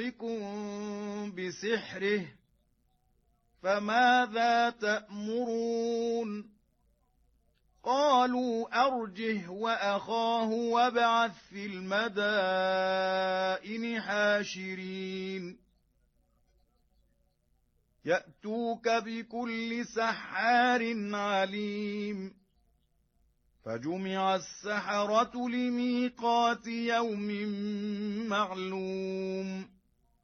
بسحره فماذا تأمرون قالوا أرجه وأخاه وابعث في المدائن حاشرين يأتوك بكل سحار عليم فجمع السحرة لميقات يوم معلوم